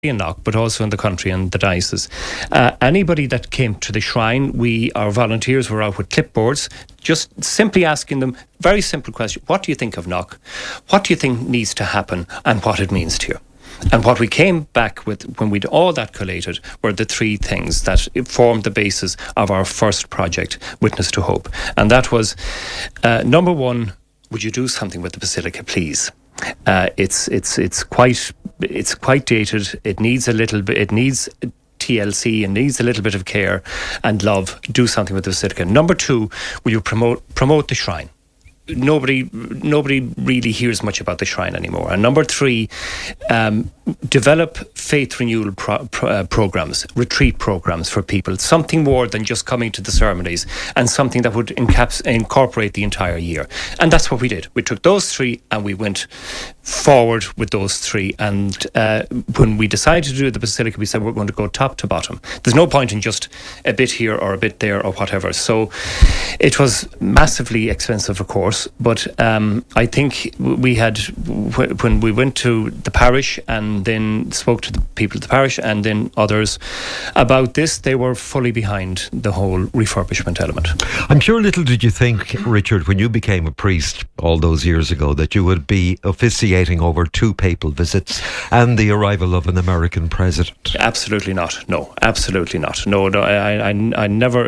in Knock, but also in the country and the diocese. Anybody that came to the shrine, our volunteers were out with clipboards, just simply asking them very simple question: what do you think of Knock? What do you think needs to happen, and what it means to you? And what we came back with when we'd all that collated were the three things that formed the basis of our first project, Witness to Hope. And that was, number one, would you do something with the Basilica, please? It's quite dated. It needs a little bit. It needs TLC and needs a little bit of care and love. Do something with the Basilica. Number two, will you promote the shrine? Nobody really hears much about the shrine anymore. And number three, develop faith renewal programs, retreat programs for people, something more than just coming to the ceremonies, and something that would incorporate the entire year. And that's what we did. We took those three and we went forward with those three. And when we decided to do the Basilica, we said we're going to go top to bottom. There's no point in just a bit here or a bit there or whatever. So it was massively expensive, of course, but I think we had, when we went to the parish and then spoke to the people of the parish and then others about this, they were fully behind the whole refurbishment element. I'm sure little did you think, Richard, when you became a priest all those years ago, that you would be officiating over 2 papal visits and the arrival of an American president. Absolutely not. No, absolutely not. No, I never.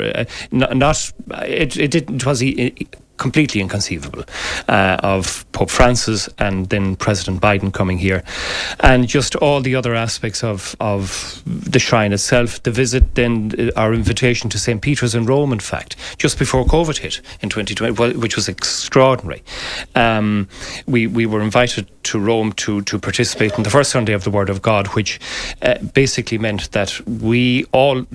It was completely inconceivable of Pope Francis and then President Biden coming here, and just all the other aspects of the shrine itself. The visit, then our invitation to St. Peter's in Rome, in fact, just before COVID hit in 2020, which was extraordinary. We were invited to Rome to participate in the first Sunday of the Word of God, which basically meant that we all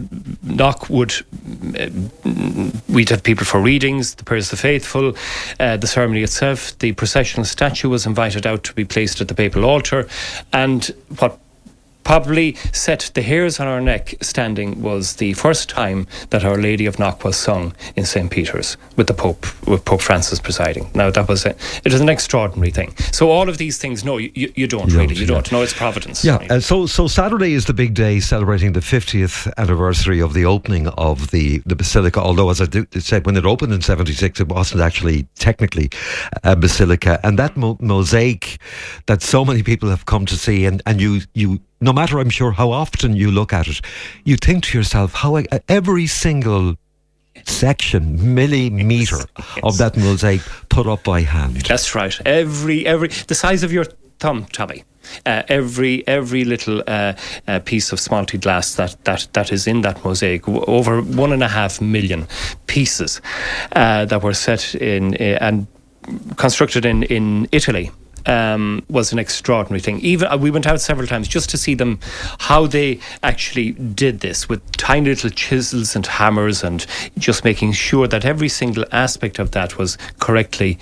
we'd have people for readings, the prayers of the faithful, the ceremony itself. The processional statue was invited out to be placed at the papal altar, and what probably set the hairs on our neck standing was the first time that Our Lady of Knock was sung in St. Peter's with Pope Francis presiding. Now it was an extraordinary thing. So all of these things, no, you don't really. You don't. No, it's Providence. Yeah. Right? So Saturday is the big day celebrating the 50th anniversary of the opening of the Basilica. Although, as I said, when it opened in 76, it wasn't actually technically a basilica. And that mosaic that so many people have come to see, and you no matter, I'm sure, how often you look at it, you think to yourself how every single section, millimetre of that mosaic put up by hand. That's right. Every the size of your thumb, Tommy. Every little piece of smalty glass that is in that mosaic, over 1.5 million pieces that were set in and constructed in Italy. Was an extraordinary thing. Even we went out several times just to see them, how they actually did this with tiny little chisels and hammers, and just making sure that every single aspect of that was correctly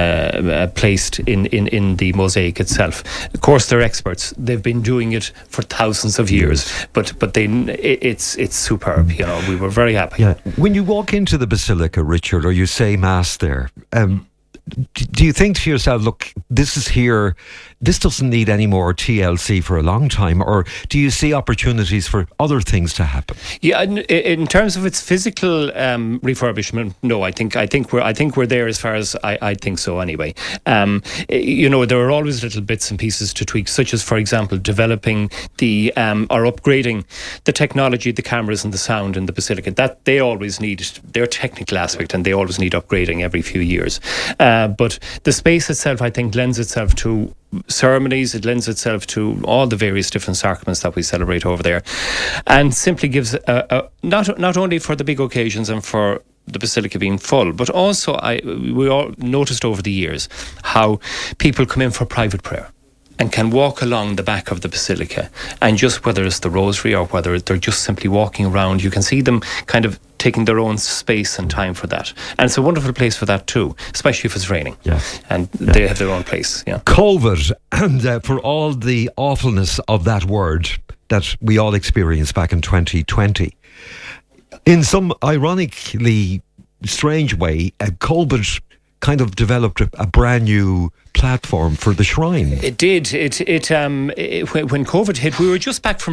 placed in the mosaic itself. Of course, they're experts. They've been doing it for thousands of years, but it's superb. You know, we were very happy. Yeah. When you walk into the Basilica, Richard, or you say Mass there, do you think to yourself, look, this is here, this doesn't need any more TLC for a long time, or do you see opportunities for other things to happen? Yeah, in terms of its physical refurbishment, no, I think we're there as far as I think so anyway. There are always little bits and pieces to tweak, such as, for example, developing or upgrading the technology, the cameras and the sound in the Basilica. That they always need their technical aspect, and they always need upgrading every few years. But the space itself, I think, lends itself to ceremonies. It lends itself to all the various different sacraments that we celebrate over there, and simply gives not only for the big occasions and for the Basilica being full, but also we all noticed over the years how people come in for private prayer and can walk along the back of the Basilica, and just whether it's the Rosary or whether they're just simply walking around, you can see them kind of taking their own space and time for that. And it's a wonderful place for that too, especially if it's raining. Yeah. And they have their own place. Yeah. COVID, and for all the awfulness of that word that we all experienced back in 2020, in some ironically strange way, COVID kind of developed a brand new platform for the shrine. It did. When COVID hit, we were just back from